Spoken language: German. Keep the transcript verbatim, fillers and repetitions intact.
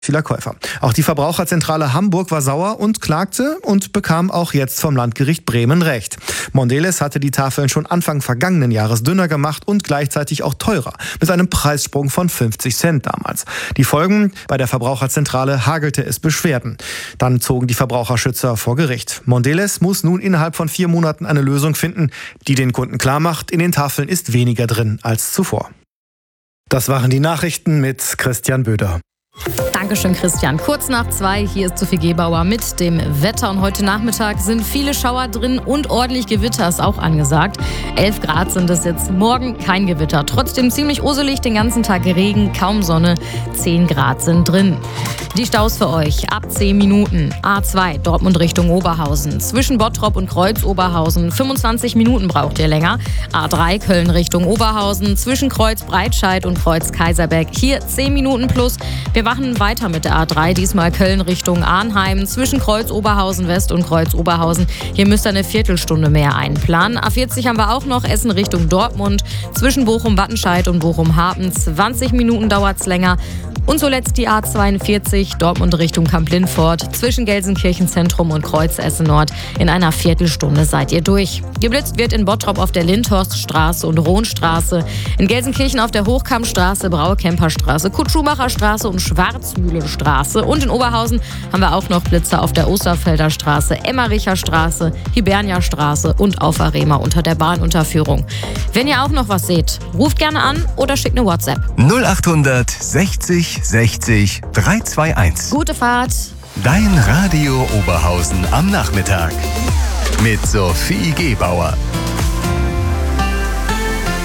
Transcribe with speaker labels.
Speaker 1: vieler Käufer. Auch die Verbraucherzentrale Hamburg war sauer und klagte und bekam auch jetzt vom Landgericht Bremen Recht. Mondelez hatte die Tafeln schon Anfang vergangenen Jahres dünner gemacht und gleichzeitig auch teurer, mit einem Preissprung von fünfzig Cent damals. Die Folgen: Bei der Verbraucherzentrale hagelte es Beschwerden. Dann zogen die Verbraucherschützer vor Gericht. Mondelez muss nun innerhalb von vier Monaten eine Lösung finden, die den Kunden klar macht, in den Tafeln ist weniger drin als zuvor. Das waren die Nachrichten mit Christian Böder.
Speaker 2: Dankeschön, Christian. Kurz nach zwei, hier ist Sophie Gebauer mit dem Wetter. Und heute Nachmittag sind viele Schauer drin und ordentlich Gewitter ist auch angesagt. elf Grad sind es jetzt, morgen kein Gewitter. Trotzdem ziemlich uselig, den ganzen Tag Regen, kaum Sonne, zehn Grad sind drin. Die Staus für euch ab zehn Minuten. A zwei, Dortmund Richtung Oberhausen. Zwischen Bottrop und Kreuz Oberhausen. fünfundzwanzig Minuten braucht ihr länger. A drei, Köln Richtung Oberhausen. Zwischen Kreuz Breitscheid und Kreuz Kaiserberg. Hier zehn Minuten plus. Wir machen weiter mit der A drei. Diesmal Köln Richtung Arnheim. Zwischen Kreuz Oberhausen West und Kreuz Oberhausen. Hier müsst ihr eine Viertelstunde mehr einplanen. A vierzig haben wir auch noch. Essen Richtung Dortmund. Zwischen Bochum-Wattenscheid und Bochum-Hapen. zwanzig Minuten dauert es länger. Und zuletzt die A zweiundvierzig, Dortmund Richtung Kamp-Lindfort. Zwischen Gelsenkirchen-Zentrum und Kreuz Essen-Nord. In einer Viertelstunde seid ihr durch. Geblitzt wird in Bottrop auf der Lindhorststraße und Rohnstraße. In Gelsenkirchen auf der Hochkammstraße, Braue-Kemper-Straße, Kutsch-Schumacher-Straße und Schwarzmühlenstraße. Und in Oberhausen haben wir auch noch Blitzer auf der Osterfelder Straße, Emmericher Straße, Hibernia-Straße und auf Arema unter der Bahnunterführung. Wenn ihr auch noch was seht, ruft gerne an oder schickt eine WhatsApp.
Speaker 3: null achthundert sechzig sechzig dreihundertzweiundundzwanzig.
Speaker 2: Gute Fahrt.
Speaker 3: Dein Radio Oberhausen am Nachmittag mit Sophie Gebauer.